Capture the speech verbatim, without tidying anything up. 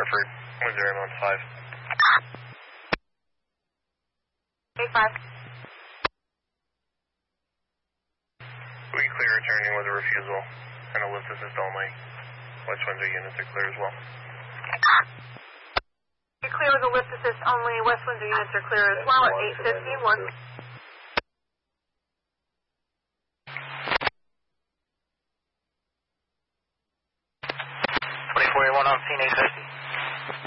Hartford, one zero one five. eight five. We clear returning with a refusal and a lift assist only. West window units are clear as well. You're clear with a lift assist only. West window units are clear as well at eight fifty-one. twenty-four eighty-one on scene, eight fifty.